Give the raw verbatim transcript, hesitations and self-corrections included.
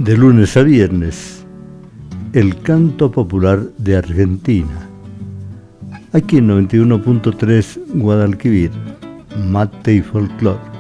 De lunes a viernes, el canto popular de Argentina. Aquí en noventa y uno punto tres Guadalquivir, mate y folclore.